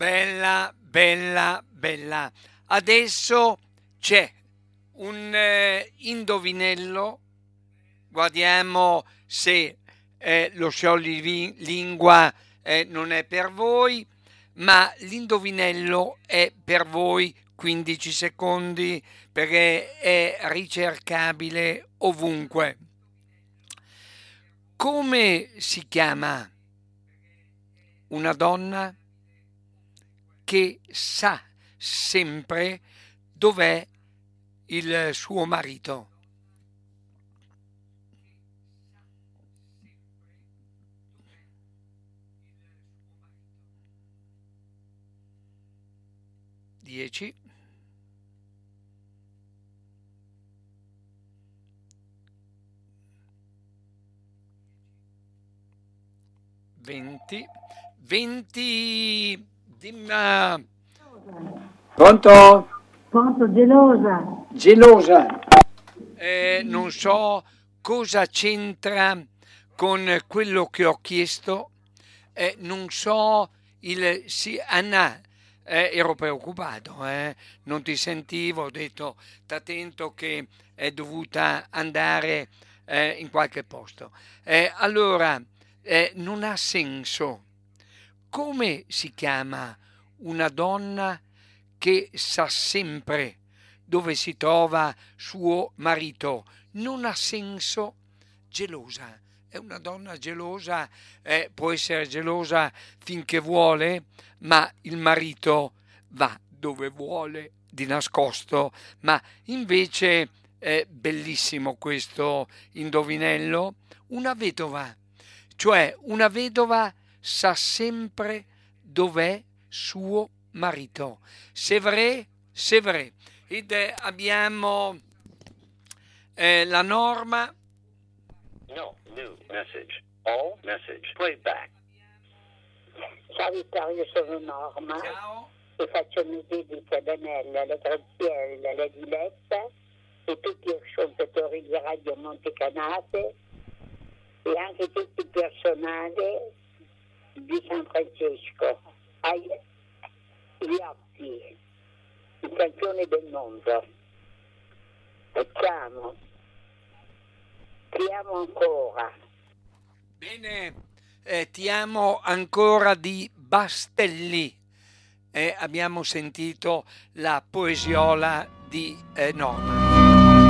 Bella, bella, bella. Adesso c'è un indovinello. Guardiamo se lo scioglilingua non è per voi, ma l'indovinello è per voi. 15 secondi perché è ricercabile ovunque. Come si chiama una donna che sa sempre dov'è il suo marito? Dieci, 20, 20. Pronto? Pronto, gelosa. Gelosa. Non so cosa c'entra con quello che ho chiesto. Non so il sì, Anna. Ero preoccupato, non ti sentivo, ho detto t'attento che è dovuta andare in qualche posto. Allora, non ha senso. Come si chiama una donna che sa sempre dove si trova suo marito? Non ha senso. Gelosa. È una donna gelosa, può essere gelosa finché vuole, ma il marito va dove vuole di nascosto. Ma invece è bellissimo questo indovinello. Una vedova, cioè una vedova sa sempre dov'è suo marito. C'est vrai, c'est vrai. Ed abbiamo la norma. No, new message. All message. Playback. Ciao Vittorio, sono Norma Ciao. e faccio le dediche ad Anella, alla Graziella, alla Diletta e tutti gli ascoltatori di Radio Montecanate e anche tutto il personale di San Francesco. Agli occhi, il campione del mondo. Facciamo. Ti amo ancora. Bene, ti amo ancora di Bastelli. Abbiamo sentito la poesiola di Norma.